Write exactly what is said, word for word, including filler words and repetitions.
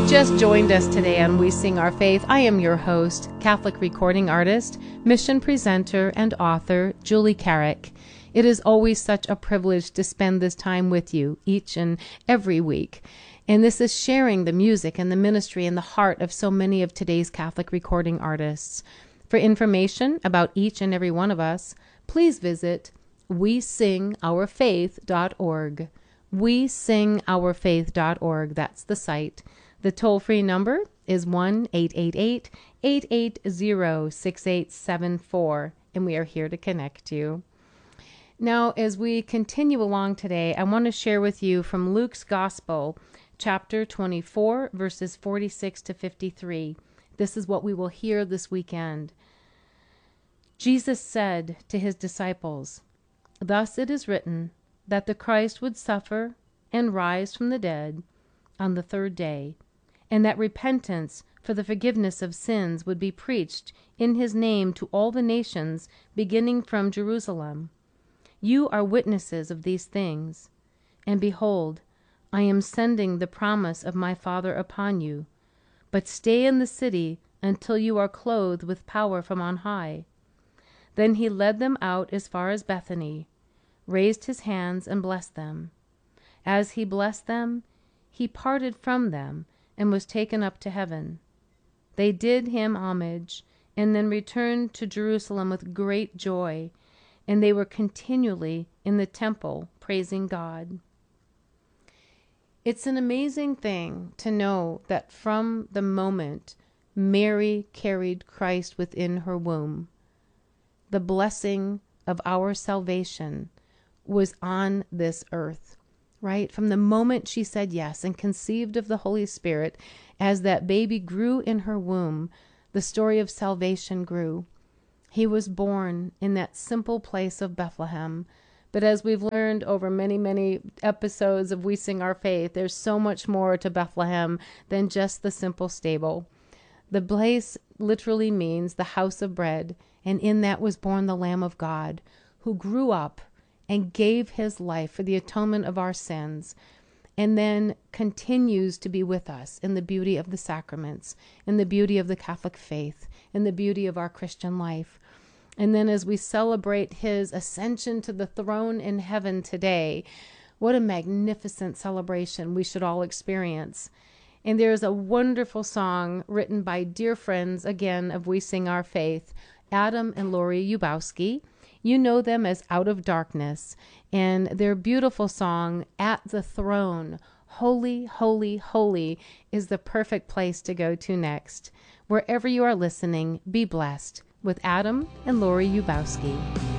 Just joined us today on We Sing Our Faith. I am your host, Catholic recording artist, mission presenter, and author, Julie Carrick. It is always such a privilege to spend this time with you each and every week. And this is sharing the music and the ministry and the heart of so many of today's Catholic recording artists. For information about each and every one of us, please visit we sing our faith dot org. we sing our faith dot org. That's the site. The toll-free number is one eight eight eight, eight eight zero, six eight seven four, and we are here to connect you. Now, as we continue along today, I want to share with you from Luke's Gospel, chapter twenty-four, verses forty-six to fifty-three. This is what we will hear this weekend. Jesus said to his disciples, "Thus it is written, that the Christ would suffer and rise from the dead on the third day, and that repentance for the forgiveness of sins would be preached in his name to all the nations, beginning from Jerusalem. You are witnesses of these things. And behold, I am sending the promise of my Father upon you. But stay in the city until you are clothed with power from on high." Then he led them out as far as Bethany, raised his hands and blessed them. As he blessed them, he parted from them and was taken up to heaven. They did him homage, and then returned to Jerusalem with great joy, and they were continually in the temple praising God. It's an amazing thing to know that from the moment Mary carried Christ within her womb, the blessing of our salvation was on this earth. Right? From the moment she said yes and conceived of the Holy Spirit, as that baby grew in her womb, the story of salvation grew. He was born in that simple place of Bethlehem. But as we've learned over many, many episodes of We Sing Our Faith, there's so much more to Bethlehem than just the simple stable. The place literally means the house of bread, and in that was born the Lamb of God, who grew up and gave his life for the atonement of our sins, and then continues to be with us in the beauty of the sacraments, in the beauty of the Catholic faith, in the beauty of our Christian life. And then as we celebrate his ascension to the throne in heaven today, what a magnificent celebration we should all experience. And there's a wonderful song written by dear friends, again, of We Sing Our Faith, Adam and Lori Yubowski. You know them as Out of Darkness, and their beautiful song, At the Throne, Holy, Holy, Holy, is the perfect place to go to next. Wherever you are listening, be blessed with Adam and Lori Yubowski.